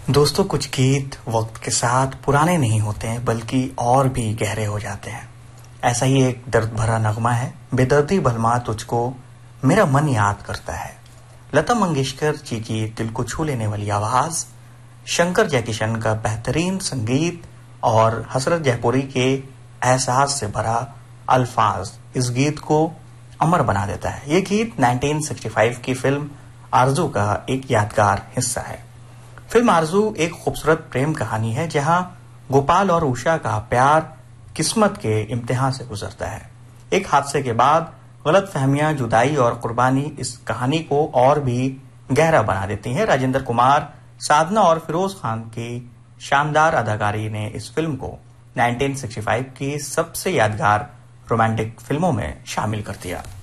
दोस्तों, कुछ गीत वक्त के साथ पुराने नहीं होते हैं बल्कि और भी गहरे हो जाते हैं। ऐसा ही एक दर्द भरा नगमा है, बेदर्दी भलमा तुझको मेरा मन याद करता है। लता मंगेशकर जी की दिल को छू लेने वाली आवाज, शंकर जयकिशन का बेहतरीन संगीत और हसरत जयपुरी के एहसास से भरा अल्फाज इस गीत को अमर बना देता है। ये गीत 1965 की फिल्म आरजू का एक यादगार हिस्सा है। फिल्म आरजू एक खूबसूरत प्रेम कहानी है जहां गोपाल और उषा का प्यार किस्मत के इम्तिहान से गुजरता है। एक हादसे के बाद गलतफहमियां, जुदाई और कुर्बानी इस कहानी को और भी गहरा बना देती हैं। राजेंद्र कुमार, साधना और फिरोज खान की शानदार अदाकारी ने इस फिल्म को 1965 की सबसे यादगार रोमांटिक फिल्मों में शामिल कर दिया।